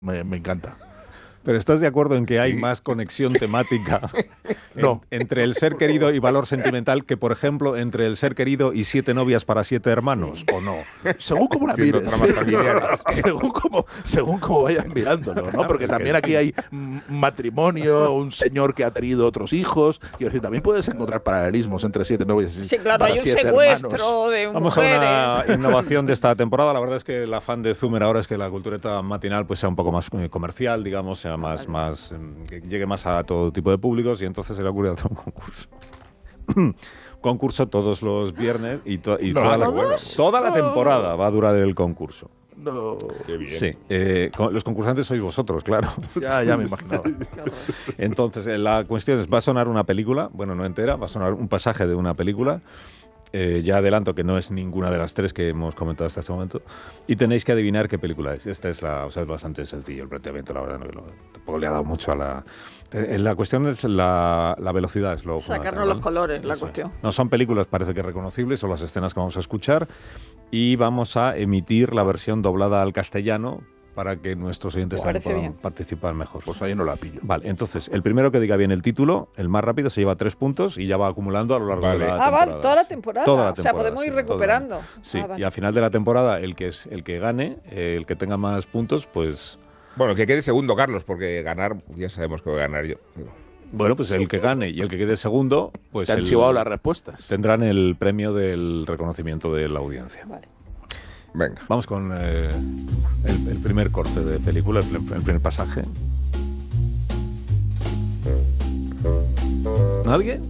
Me encanta. Pero ¿estás de acuerdo en que hay más conexión temática entre el ser querido y valor sentimental que, por ejemplo, entre el ser querido y 7 novias para 7 hermanos, o no? Según como la mires. según como vayas mirándolo, ¿no? Porque también aquí hay matrimonio, un señor que ha tenido otros hijos. Quiero decir, también puedes encontrar paralelismos entre 7 novias y 7 hermanos. Sí, claro, hay un secuestro de mujeres. Vamos a una innovación de esta temporada. La verdad es que el afán de Zoomer ahora es que la cultureta matinal pues sea un poco más comercial, digamos, sea más que llegue más a todo tipo de públicos, y entonces se le ha ocurrido hacer un concurso todos los viernes y toda la temporada va a durar el concurso. No. Qué bien. Sí, los concursantes sois vosotros, claro. Ya me imaginaba. Entonces, la cuestión es, va a sonar una película, bueno, no entera, va a sonar un pasaje de una película. Ya adelanto que no es ninguna de las 3 que hemos comentado hasta este momento, y tenéis que adivinar qué película es. Esta es es bastante sencillo el planteamiento, la verdad, tampoco le ha dado mucho a la cuestión es la velocidad, es lo sacarnos los colores, la cuestión. No son películas, parece que reconocibles, son las escenas que vamos a escuchar, y vamos a emitir la versión doblada al castellano para que nuestros oyentes puedan participar mejor. Pues ahí no la pillo. Vale, entonces, el primero que diga bien el título, el más rápido, se lleva 3 puntos y ya va acumulando a lo largo de la temporada. Vale, toda la temporada. O sea, podemos ir recuperando. Sí, y al final de la temporada, el que gane, el que tenga más puntos, pues... Bueno, que quede segundo, Carlos, porque ganar, ya sabemos que voy a ganar yo. Bueno, pues el que gane y el que quede segundo, pues... Te han chivado las respuestas. Tendrán el premio del reconocimiento de la audiencia. Vale. Venga. Vamos con el primer corte de película, el primer pasaje. ¿Nadie?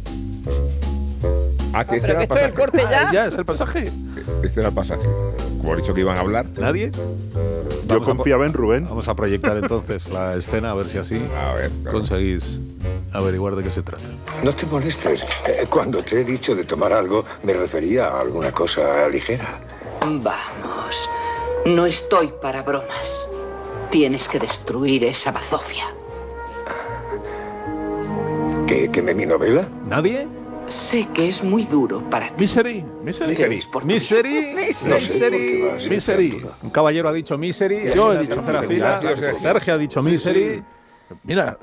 Que pero que esto es el corte ya. Ya es el pasaje. Este era el pasaje. Como he dicho que iban a hablar. ¿Nadie? Yo confiaba en Rubén. Vamos a proyectar entonces la escena, a ver si así conseguís averiguar de qué se trata. No te molestes. Cuando te he dicho de tomar algo, me refería a alguna cosa ligera. Vamos, no estoy para bromas. Tienes que destruir esa bazofia. ¿Que mi novela? ¿Nadie? Sé que es muy duro para ti. Misery. Un caballero ha dicho Misery. Yo he dicho Misery. Sergio ha dicho Misery. Mira,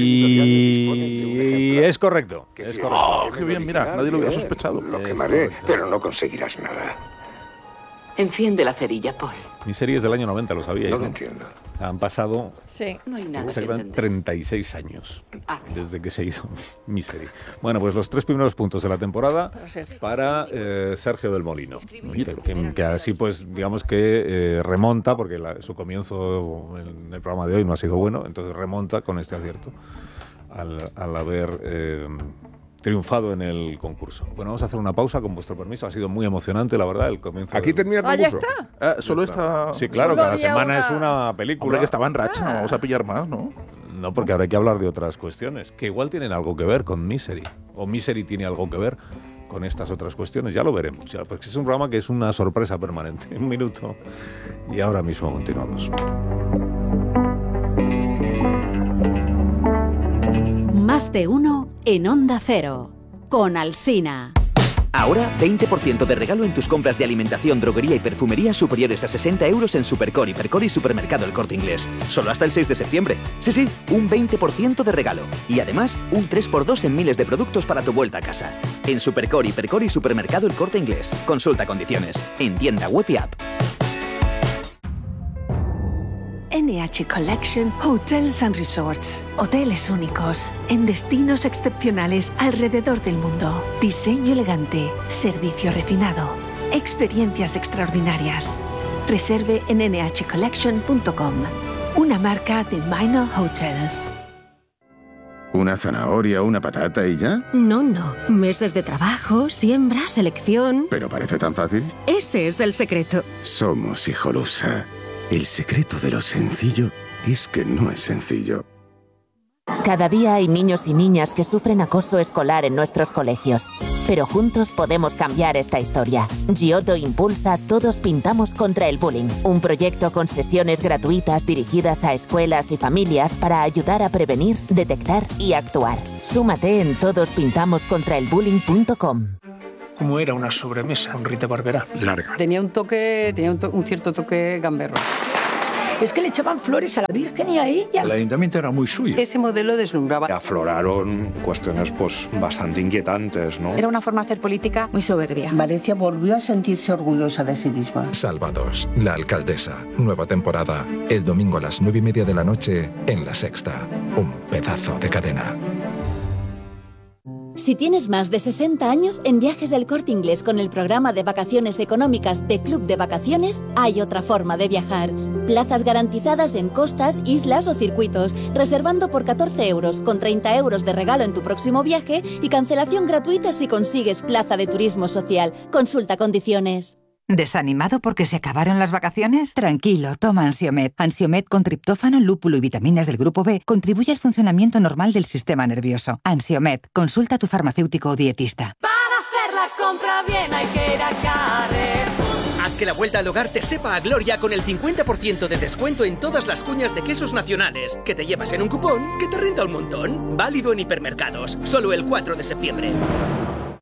y es correcto. Es correcto. Oh, qué bien, mira, nadie lo hubiera sospechado. Lo quemaré, pero no conseguirás nada. Enciende la cerilla, Paul. Misery es del año 90, lo sabíais, No lo entiendo. Han pasado no hay nada exactamente 36 años desde que se hizo Misery. Bueno, pues los 3 primeros puntos de la temporada para Sergio del Molino, que así pues digamos que remonta, porque su comienzo en el programa de hoy no ha sido bueno, entonces remonta con este acierto al haber triunfado en el concurso. Bueno, vamos a hacer una pausa con vuestro permiso. Ha sido muy emocionante, la verdad, el comienzo. ¿Aquí termina el concurso? ¿Ya está? Solo está... Sí, claro, cada semana es una película. Hombre, que estaba en racha, vamos a pillar más, ¿no? No, porque ahora hay que hablar de otras cuestiones, que igual tienen algo que ver con Misery, o Misery tiene algo que ver con estas otras cuestiones, ya lo veremos. Porque es un programa que es una sorpresa permanente. Un minuto y ahora mismo continuamos. Más de uno en Onda Cero, con Alsina. Ahora, 20% de regalo en tus compras de alimentación, droguería y perfumería superiores a 60 euros en Supercore, Hipercore y Supermercado El Corte Inglés. Solo hasta el 6 de septiembre. Sí, un 20% de regalo. Y además, un 3x2 en miles de productos para tu vuelta a casa. En Supercore, Hipercore y Supermercado El Corte Inglés. Consulta condiciones. En tienda web y app. NH Collection Hotels and Resorts. Hoteles únicos, en destinos excepcionales alrededor del mundo. Diseño elegante, servicio refinado, experiencias extraordinarias. Reserve en nhcollection.com. Una marca de Minor Hotels. ¿Una zanahoria, una patata y ya? No. Meses de trabajo, siembra, selección. ¿Pero parece tan fácil? Ese es el secreto. Somos Hijolusa. El secreto de lo sencillo es que no es sencillo. Cada día hay niños y niñas que sufren acoso escolar en nuestros colegios. Pero juntos podemos cambiar esta historia. Giotto impulsa Todos Pintamos contra el Bullying, un proyecto con sesiones gratuitas dirigidas a escuelas y familias para ayudar a prevenir, detectar y actuar. Súmate en todosPintamoscontraelbullying.com. ¿Cómo era una sobremesa con Rita Barberá? Larga. Tenía un cierto toque gamberro. Es que le echaban flores a la Virgen y a ella. El ayuntamiento era muy suyo. Ese modelo deslumbraba. Afloraron cuestiones pues bastante inquietantes, ¿no? Era una forma de hacer política muy soberbia. Valencia volvió a sentirse orgullosa de sí misma. Salvados, la alcaldesa. Nueva temporada. El domingo a las 9:30 de la noche en La Sexta. Un pedazo de cadena. Si tienes más de 60 años, en Viajes del Corte Inglés con el programa de vacaciones económicas de Club de Vacaciones, hay otra forma de viajar. Plazas garantizadas en costas, islas o circuitos, reservando por 14 euros, con 30 euros de regalo en tu próximo viaje y cancelación gratuita si consigues plaza de turismo social. Consulta condiciones. ¿Desanimado porque se acabaron las vacaciones? Tranquilo, toma Ansiomed. Ansiomed con triptófano, lúpulo y vitaminas del grupo B contribuye al funcionamiento normal del sistema nervioso. Ansiomed, consulta a tu farmacéutico o dietista. Para hacer la compra bien hay que ir a Carrefour. Haz que la vuelta al hogar te sepa a gloria con el 50% de descuento en todas las cuñas de quesos nacionales, que te llevas en un cupón que te renta un montón. Válido en hipermercados, solo el 4 de septiembre.